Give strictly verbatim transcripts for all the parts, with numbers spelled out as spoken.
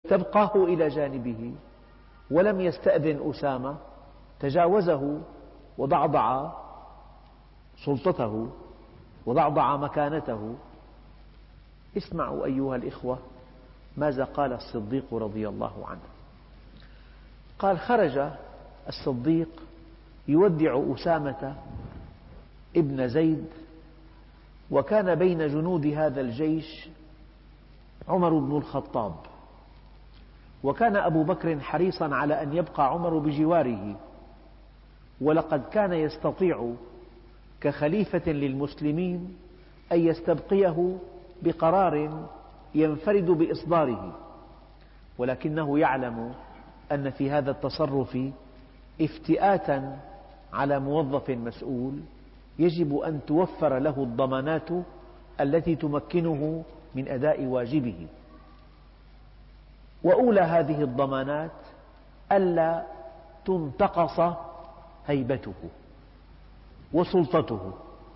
ليستبقاه إلى جانبه ولم يستأذن أسامة، تجاوزه وضعضع سلطته وضعضع مكانته. اسمعوا أيها الإخوة ماذا قال الصديق رضي الله عنه. قال: خرج الصديق يودع أسامة ابن زيد، وكان بين جنود هذا الجيش عمر بن الخطاب، وكان أبو بكر حريصا على أن يبقى عمر بجواره، ولقد كان يستطيع كخليفة للمسلمين أن يستبقيه بقرار ينفرد بإصداره، ولكنه يعلم أن في هذا التصرف افتئاتا على موظف مسؤول، يجب أن توفر له الضمانات التي تمكنه من أداء واجبه. وأولى هذه الضمانات ألا تنتقص هيبته وسلطته.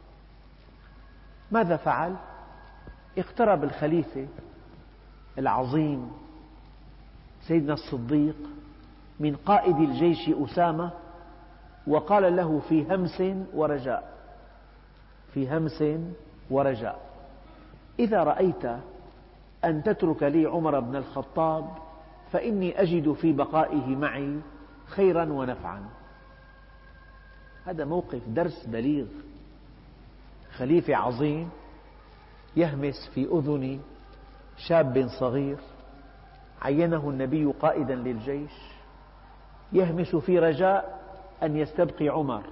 ماذا فعل؟ اقترب الخليفة العظيم سيدنا الصديق من قائد الجيش أسامة، وقال له في همس ورجاء في همس ورجاء: إذا رأيت أن تترك لي عمر بن الخطاب فإني أجد في بقائه معي خيرا ونفعا. هذا موقف درس بليغ. خليفة عظيم يهمس في أذن شاب صغير عينه النبي قائدا للجيش، يهمس في رجاء أن يستبقي عمر.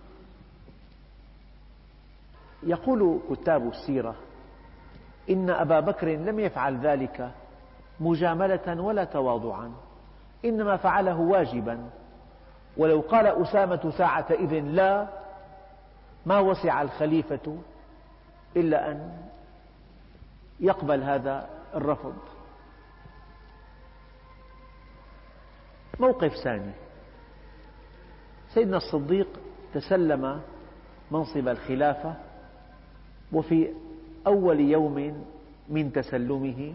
يقول كتاب السيرة إن أبا بكر لم يفعل ذلك مجاملة ولا تواضعا، إنما فعله واجبا، ولو قال أسامة ساعتئذ لا، ما وسع الخليفة إلا أن يقبل هذا الرفض. موقف ثاني: سيدنا الصديق تسلم منصب الخلافة، وفي أول يوم من تسلمه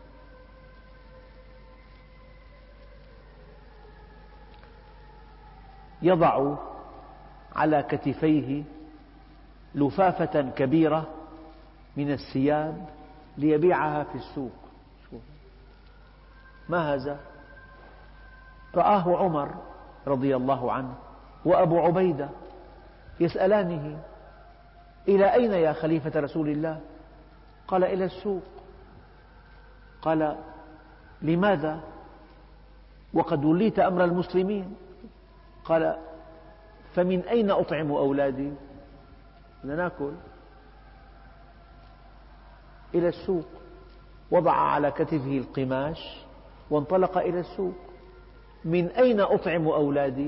يضع على كتفيه لفافة كبيرة من الثياب ليبيعها في السوق. ما هذا؟ رآه عمر رضي الله عنه وأبو عبيدة يسألانه: إلى أين يا خليفة رسول الله؟ قال: إلى السوق. قال: لماذا وقد وليت أمر المسلمين؟ قال: فمن أين أطعم أولادي؟ بدنا نأكل. إلى السوق. وضع على كتفه القماش وانطلق إلى السوق. من أين أطعم أولادي؟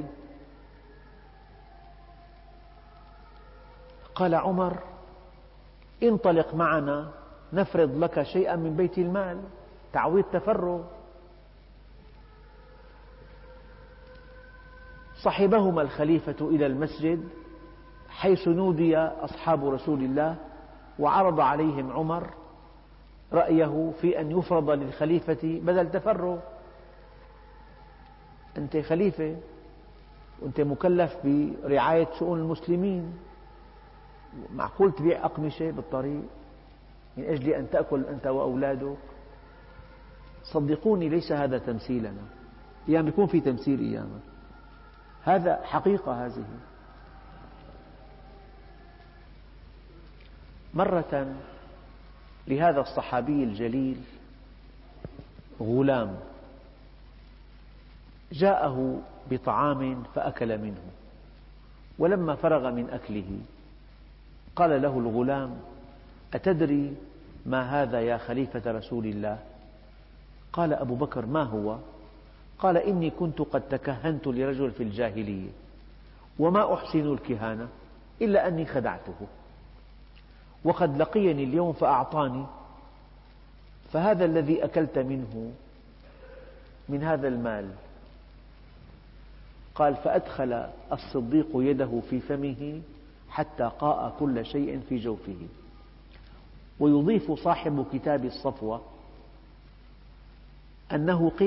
قال عمر: انطلق معنا نفرض لك شيئا من بيت المال، تعويض تفرغ. صحبهما الخليفة إلى المسجد حيث نودي أصحاب رسول الله، وعرض عليهم عمر رأيه في أن يفرض للخليفة بدل تفرغ. أنت خليفة وأنت مكلف برعاية شؤون المسلمين، معقول تبيع أقمشة بالطريق من أجل أن تأكل أنت وأولادك؟ صدقوني ليس هذا تمثيلنا، أيام يكون في تمثيل، أيام هذا حقيقة. هذه مرة لهذا الصحابي الجليل غلام جاءه بطعام فأكل منه، ولما فرغ من أكله قال له الغلام: أتدري ما هذا يا خليفة رسول الله؟ قال أبو بكر: ما هو؟ قال: إني كنت قد تكهنت لرجل في الجاهلية، وما أحسن الكهانة إلا أني خدعته، وقد لقيني اليوم فأعطاني، فهذا الذي أكلت منه من هذا المال. قال: فأدخل الصديق يده في فمه حتى قاء كل شيء في جوفه. ويضيف صاحب كتاب الصفوة أنه قيل